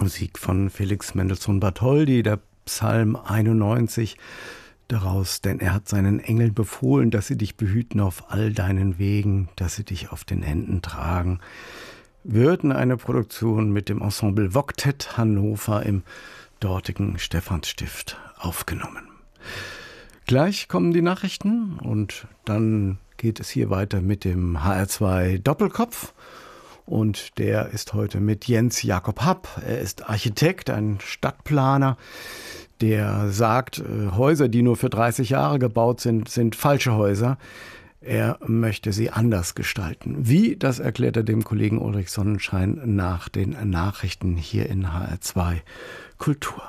Musik von Felix Mendelssohn Bartholdy, der Psalm 91. Daraus, denn er hat seinen Engeln befohlen, dass sie dich behüten auf all deinen Wegen, dass sie dich auf den Händen tragen. Wir hörten eine Produktion mit dem Ensemble Voktet Hannover im dortigen Stephansstift aufgenommen. Gleich kommen die Nachrichten und dann geht es hier weiter mit dem HR2 Doppelkopf. Und der ist heute mit Jens Jakob Happ. Er ist Architekt, ein Stadtplaner, der sagt, Häuser, die nur für 30 Jahre gebaut sind, sind falsche Häuser. Er möchte sie anders gestalten. Wie, das erklärt er dem Kollegen Ulrich Sonnenschein nach den Nachrichten hier in HR2 Kultur.